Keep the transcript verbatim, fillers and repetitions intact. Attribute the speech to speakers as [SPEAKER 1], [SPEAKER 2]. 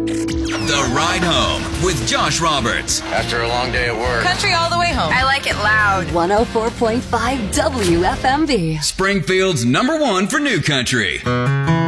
[SPEAKER 1] The Ride Home with Josh Roberts.
[SPEAKER 2] After a long day at work.
[SPEAKER 3] Country all the way home.
[SPEAKER 4] I like it loud.
[SPEAKER 5] one oh four point five W F M B.
[SPEAKER 1] Springfield's number one for new country.